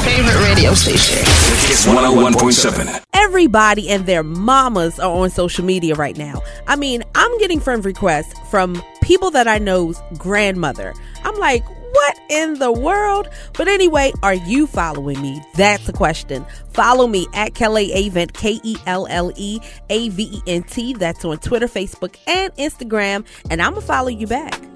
favorite radio station. It's 101.7. Everybody and their mamas are on social media right now. I mean, I'm getting friend requests from people that I know's grandmother. I'm like, what in the world? But anyway, are you following me? That's the question. Follow me at Kelly Avent, KelleAvent. That's on Twitter, Facebook, and Instagram. And I'm going to follow you back.